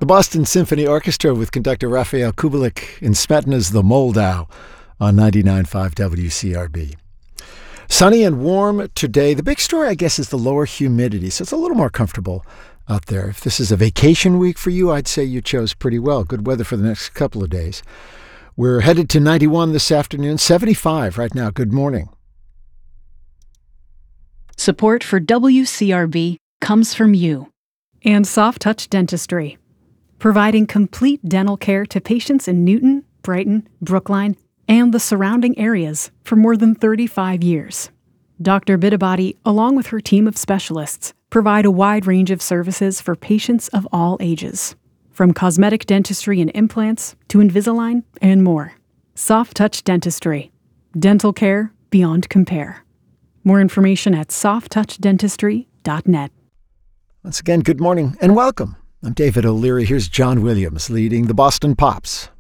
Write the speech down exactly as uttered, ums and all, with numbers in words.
The Boston Symphony Orchestra with conductor Raphael Kubelik in Smetana's The Moldau on ninety-nine point five W C R B. Sunny and warm today. The big story, I guess, is the lower humidity, so it's a little more comfortable out there. If this is a vacation week for you, I'd say you chose pretty well. Good weather for the next couple of days. We're headed to ninety-one this afternoon, seventy-five right now. Good morning. Support for W C R B comes from you and Soft Touch Dentistry, providing complete dental care to patients in Newton, Brighton, Brookline, and the surrounding areas for more than thirty-five years. Doctor Biddabody, along with her team of specialists, provide a wide range of services for patients of all ages, from cosmetic dentistry and implants to Invisalign and more. Soft Touch Dentistry, dental care beyond compare. More information at soft touch dentistry dot net. Once again, good morning and welcome. I'm David O'Leary. Here's John Williams leading the Boston Pops.